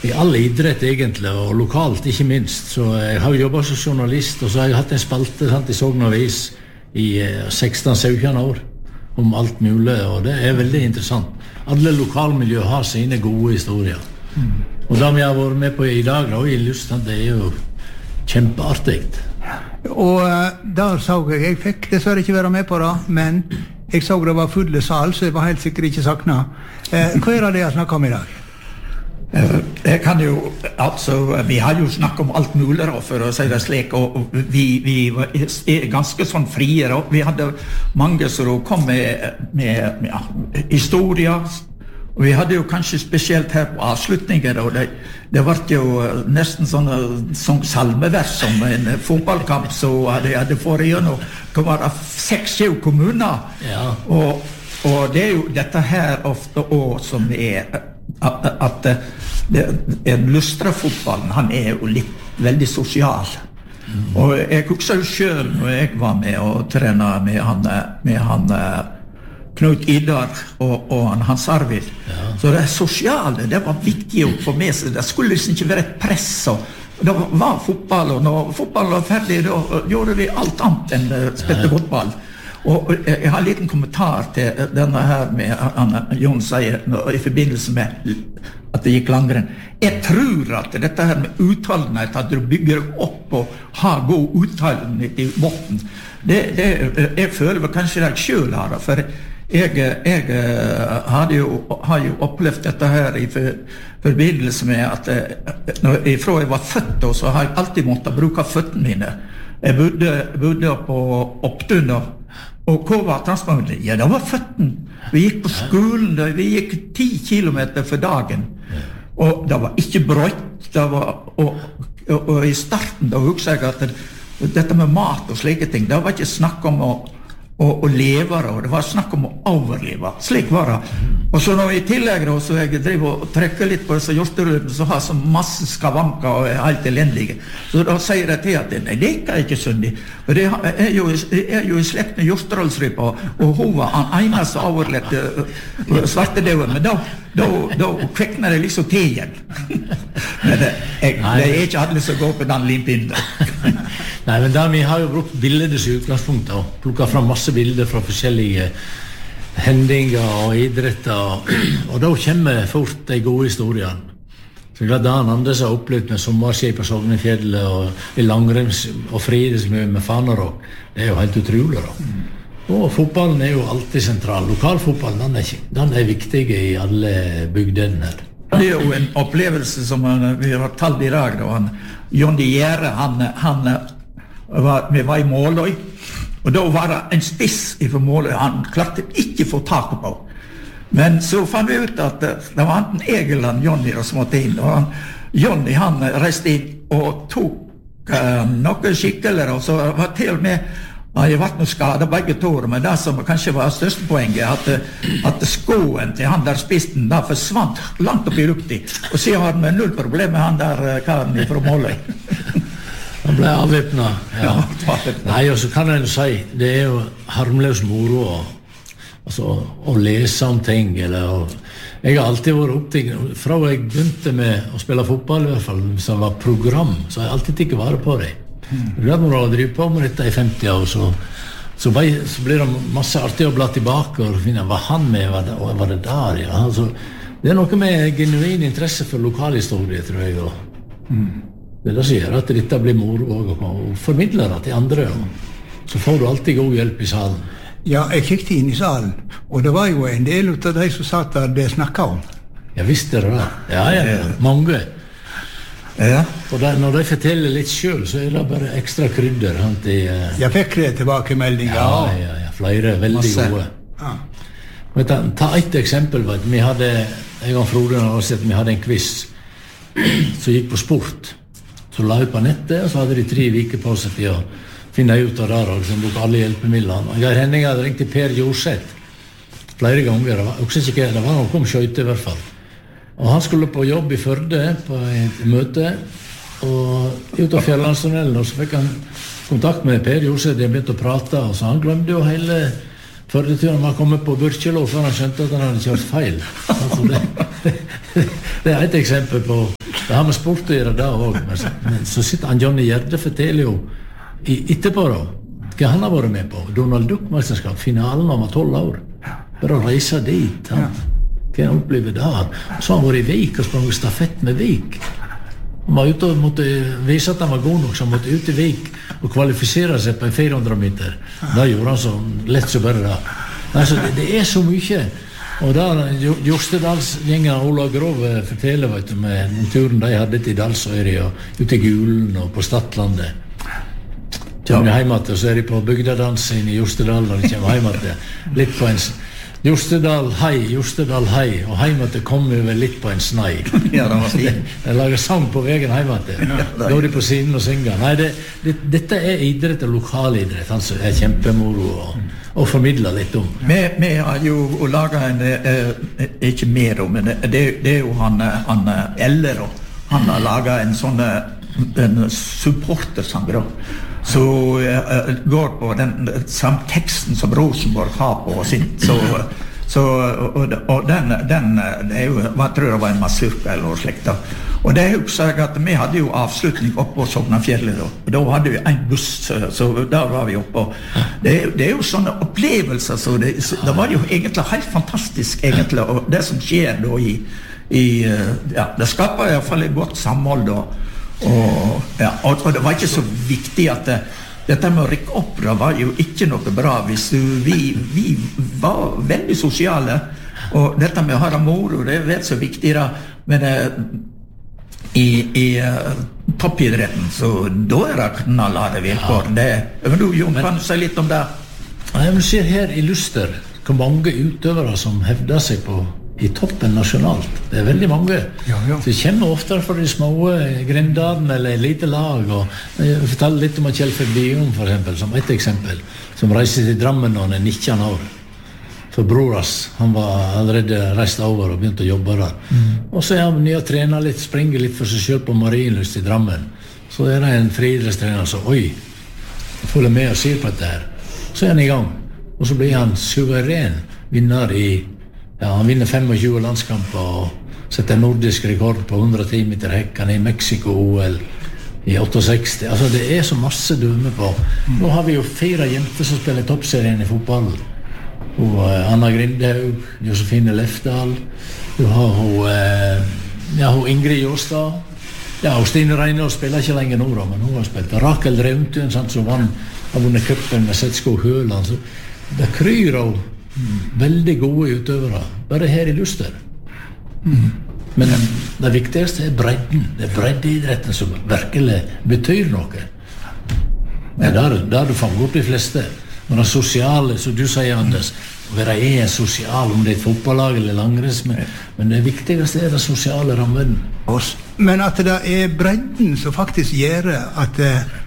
I all idrett egentlig, og lokalt ikke minst. Så jeg har jobbet som journalist, og så har jeg hatt en spalte i Sogn Avis I 16-17 år om alt mulig, og det veldig interessant. Alle lokalmiljø har sine gode historier. Og det vi har vært med på I dag, da, I Lustad, det jo kjempeartig. Og der så jeg fikk dessverre ikke være med på det, men jeg så det var fulle sal, så jeg var helt sikkert ikke sakna. Hva det jeg snakker om I dag? Jeg kan jo, altså, vi har jo snakket om alt mulig for å si det slik, og vi var ganske sånn frie, og vi hadde mange som kom med historier, og vi hadde jo kanskje spesielt her på avslutninger, og det var jo nesten sånn salmevers som en fotballkamp, så hadde foran gjennom, det var 6-7 kommuner, og det jo dette her ofte også som at Lustra-fotballen, han jo veldig sosial. Og jeg husker jo selv når jeg var med og trenet med han Knut Idar og Hans Arvid. Så det sosiale, det var viktig å få med seg. Det skulle liksom ikke være et press. Og det var fotball, og når fotballen var ferdig, da gjorde vi alt annet enn spilte fotball. Og jeg har en liten kommentar til denne her med Jon sier I forbindelse med at det gikk langrenn. Jeg tror at dette her med utholdenhet, at du bygger opp og har god utholdenhet I botten, jeg føler vel kanskje det selv har det, for jeg har jo opplevd dette her I forbindelse med at fra jeg var født, så har jeg alltid måttet bruke føttene mine. Jeg bodde på Opptun, og hva var transportmiddelet? Ja, det var føttene. Vi gikk på skolen, vi gikk 10 kilometer for dagen. Og det var ikke brøtt, det var, og I starten da husker jeg at dette med mat og slike ting, det var ikke snakk om å leve, og det var snakk om å overleve. Slik var det. Og så når I tillegg, så jeg driver og trekker litt på disse hjorterødene, så har jeg så masse skavanker og helt elendige. Så da sier jeg til at nei, det kan jeg ikke søndig. For det jo I slekt med hjorterølsrypa, og hun var han eneste overlevde svartedeven, men da kvekner det liksom til igjen. Men det ikke alle som går på den limpinnen. Nei, men vi har jo brukt bilder I utgangspunktet, og plukket fram masse bilder fra forskjellige hendinger og idretter, og da kommer fort de gode historiene. Så glad Dan Anders har opplevd med sommerskip på Sognefjellet og I langrenns og fridesmø med Fanerok. Det jo helt utrolig da. Og fotballen jo alltid sentral. Lokalfotballen, den viktig I alle bygdene her. Det jo en opplevelse som vi har talt I dag, da. Jonny Gjære, vi var I Måløy, og da var det en spiss fra Måløy, han klarte ikke få tak på. Men så fann vi ut at det var enten jeg eller Jonny som måtte inn, og Jonny han reiste inn og tok noen skikkeler, og så var til og med jeg var noe skadet begge tårer, men det som kanskje var største poenget, at skoen til han der spisten da forsvant langt opp I lukti, og så har vi null problem med han der karen fra Måløy. Han ble avvæpnet. Ja. Nei, og så kan jeg jo si, det jo harmløs moro å lese om ting, jeg har alltid vært opptatt, fra jeg begynte med å spille fotball I hvert fall, hvis det var program, så har jeg alltid ikke vært på det. Når du har drivet på med dette I 50 år, så blir det masse artig å bla tilbake og finne hva han med, var det der, ja. Altså, det noe med genuin interesse for lokalhistorie, tror jeg, og det sier at dette blir moro og formidler det til andre, og så får du alltid god hjelp I salen. Ja, jeg kikket inn I salen, og det var jo en del av de som satt der det snakket om. Ja, visst det da. Ja, mange. Ja. Og når de forteller litt selv, så det bare ekstra krydder. Jeg fikk det tilbakemeldinger. Ja, flere veldig gode. Ja. Ta et eksempel. Vi hadde, jeg og Frode har sett, vi hadde en quiz som gikk på sport. Så la ut på nettet, og så hadde de 3 uker på seg til å finne ut av det, og liksom bruke alle hjelpemidlene. Og Geir Henning hadde ringt til Per Jorseth flere ganger. Det var noe om skjøyte I hvert fall. Og han skulle på jobb I Førde på et møte og ut av Fjellandstunnelen, og så fikk han kontakt med Per Jorseth, de begynte å prate, og så han glemte jo hele Førdeturen var kommet på Burkjelo før han skjønte at han hadde kjørt feil. Altså det et eksempel på Det har med sport å gjøre da også. Men så sitter han Johnny Gjerde forteller jo etterpå da, hva han har vært med på. Donald Duck-mesterskap, finalen var 12 år. Bare å reise dit, hva han opplevde der. Så har han vært i Vik og sprang stafett med Vik. Han var ute og måtte vise at han var god nok, så han måtte ut i Vik og kvalifisere seg på en 400 meter. Da gjorde han så lett så bare da. Altså, det så mye. Og da Jostedalsgjengen av Ola Grov forteller, vet du, med turen de hadde til Dalsøyri og ute i Gulen og på Stadlandet. Kommer de hjemme til, så de på bygdadansen i Jostedal når de kommer hjemme til. Litt på en Jostedal hei, og hjemme til kommer vi litt på en snei. Ja, det var fint. De lager sang på veien hjemme til. Da de på siden og synger. Nei, dette idrett og lokalidrett, altså kjempemoro og formidler litt om. Vi har jo laget ikke mer om, men det jo han Eller, han har laget en sånn en supportersang så går på den samme teksten som Rosenborg har på sitt og den det jo, hva tror jeg var en masurka eller noe slikt da. Og det husker jeg at vi hadde jo avslutning oppe på Sognafjellet og da hadde vi en buss, så der var vi oppe det jo sånne opplevelser så det var jo egentlig helt fantastisk egentlig, og det som skjer da det skaper i hvert fall et godt samhold da. Og det var ikke så viktig at dette med å rykke opp det var jo ikke noe bra hvis vi var veldig sosiale og dette med å ha det moro det vel så viktig da men i toppidretten så da det knallharde vilkår men du Jon kan si litt om det Jeg ser her i Luster hvor mange utøvere som hevder seg i toppen nasjonalt. Det veldig mange. Ja. Så det kommer ofte fra de små grendene eller lite lag. Og jeg forteller litt om Kjellfjell Bion, for eksempel, som et eksempel, som reiser til Drammen når han 19 år. For broras, han var allerede reist over og begynt å jobbe der. Og så han ny og trener litt, springer litt for seg selv på Marienlyst i Drammen. Så det en friidrettstrener som, oi, jeg følger med og sier på dette her. Så han i gang. Og så blir han suveren vinner han vinner 25 landskamper og setter nordisk rekord på 110 meter hekk. Han i Mexico OL i 68. Altså det så masse dømme på. Nå har vi jo 4 jenter som spiller toppserien i fotball. Og Anna Grindhaug, Josefine Lefdal, du har hun Ingrid Jåstad, og Stine Reine spiller ikke lenger nå, men hun har spilt. Rakel Drevntun, som har vunnet cupen med Setsko Høland. Så det kryr av veldig gode utøvere, bare her i Luster. Men det viktigste bredden. Det breddeidretten som virkelig betyr noe. Der du fanger opp de fleste. Og det sosiale, som du sier, Anders, å være en sosial, om det et fotballag eller langrenns, men det viktigste det sosiale rammen. Men at det bredden som faktisk gjør at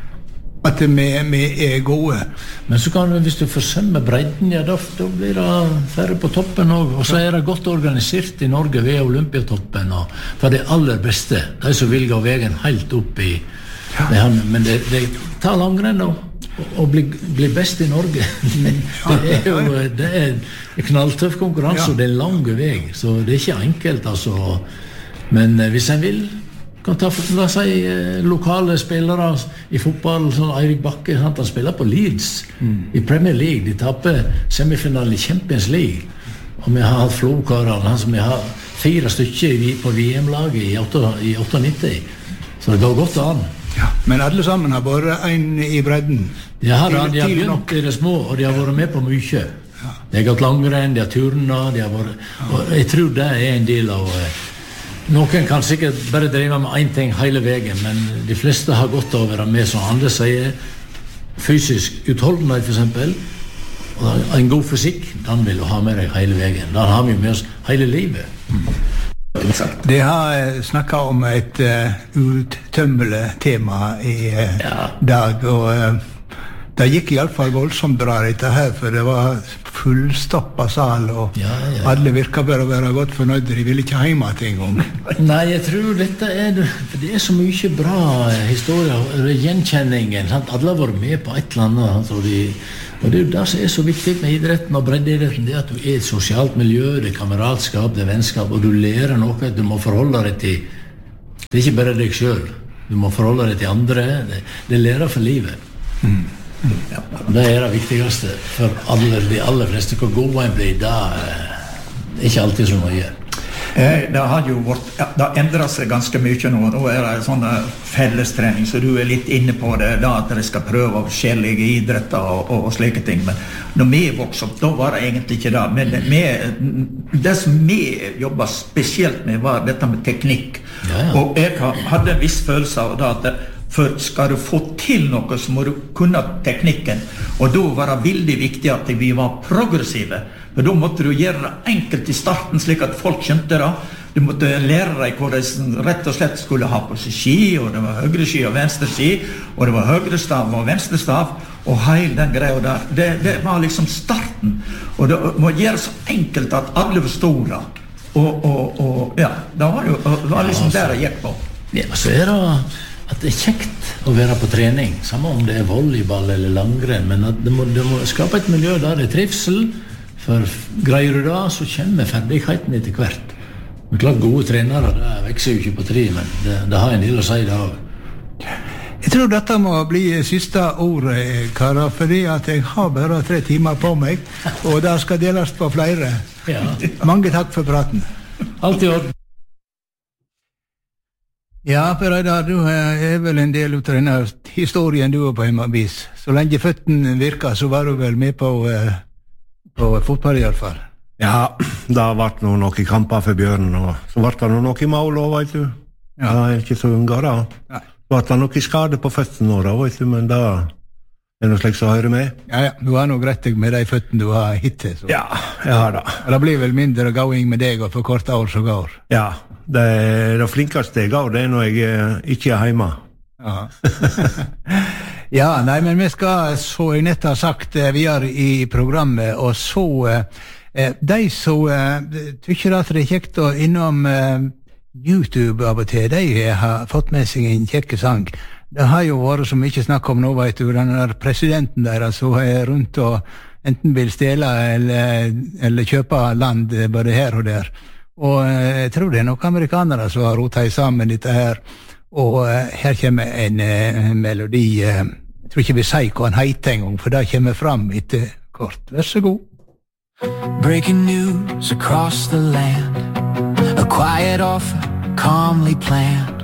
vi gode. Men så kan du, hvis du forsømmer bredden, da blir det færre på toppen også. Og så det godt organisert i Norge ved Olympiatoppen, for det aller beste. De som vil gå veien helt opp i men det tar langrenn å bli best i Norge. Det knalltøff konkurranse, og det lang vei. Så det ikke enkelt, altså. Men hvis en vil kan ta for seg lokale spillere i fotball, sånn Eirik Bakke, han spiller på Leeds i Premier League. De tapper semifinalen i Champions League. Og vi har hatt Flokaren, han som vi har 4 stykker på VM-laget i 98. Så det går godt an. Ja, men alle sammen har bare en i bredden. De har begynt i det små, og de har vært med på mye. De har gått langrenn, de har turnet, og jeg tror det en del av noen kan sikkert bare drive med en ting hele veien, men de fleste har godt av å være med, som andre sier, fysisk utholdenhet for eksempel, og en god fysikk, den vil du ha med deg hele veien. Den har vi med oss hele livet. Det har snakket om et uttømmelig tema i dag, og det gikk i alle fall voldsomt bra dette her, for det var fullstoppet sal, og alle virker bare å være godt fornøyde. De ville ikke hjemme til en gang. Nei, jeg tror dette det så mye bra historier, gjenkjenningen, sant? Alle har vært med på et eller annet, og det det som så viktig med idretten og breddeidretten, det at du et sosialt miljø, det kameratskap, det vennskap, og du lærer noe at du må forholde deg til Det ikke bare deg selv. Du må forholde deg til andre. Det lærer for livet. Ja, det det viktigste for de aller fleste. Hvor god en blir, det ikke alltid så mye. Det har jo det endret seg ganske mye nå. Nå det sånn fellestrening, så du litt inne på det, da at dere skal prøve forskjellige idretter og slike ting. Men når vi vokste opp, da var det egentlig ikke det. Men det som vi jobbet spesielt med, var dette med teknikk. Ja. Og jeg hadde en viss følelse av det at for skal du få til noe, så må du kunne teknikken. Og da var det veldig viktig at vi var progressive. For da måtte du gjøre det enkelt i starten, slik at folk skjønte det. Du måtte lære deg hvor de rett og slett skulle ha på seg ski, og det var høyre ski og venstre ski, og det var høyre stav og venstre stav, og hele den greia der. Det var liksom starten. Og det må gjøre så enkelt at alle forstod det. Og ja, det var liksom der det gikk på. Ja, så det at det kjekt å være på trening, samme om det volleyball eller langrenn, men at det må skape et miljø der det trivsel, for greier du det, så kommer ferdigheten etter hvert. Men klart gode trenere, det vekser jo ikke på tre, men det har en del å si det også. Jeg tror dette må bli siste ordet, karer, fordi at jeg har bare 3 timer på meg, og det skal deles på flere. Ja. Mange takk for praten. Alt i orden. Ja, Per Reidar, du vel en del av denne historien du på en vis. Så lenge føtten virker, så var du vel med på fotball i alle fall. Ja, det har vært noen kamper for Bjørnen, og så ble det noe i mål også, vet du. Ja. Det ikke så unga da. Nei. Så ble det noe skade på føtten nå da, vet du, men det noe slik som hører med. Ja, du har nok rett med de føttene du har hittil. Så. Ja, jeg har det. Det blir vel mindre gåing med deg og for korte år så går. Ja, det flinkeste jeg går, det når jeg ikke hjemme. Ja. Ja, nei, men vi skal, så jeg nett har sagt, videre i programmet, og så de som tykker at det kjekt å innom YouTube av og til, de har fått med seg en kjekke sang. Det har jo vært så mye snakk om nå, vet du, den presidenten der som rundt og enten vil stjele eller kjøpe land både her og der. Og jeg tror det noen amerikanere som har rotet sammen dette her, og her kommer en melodi. Jeg tror ikke vi sier hva han heter en gang, for det kommer fram etter kort. Vær så god. Breaking news across the land, a quiet offer calmly planned.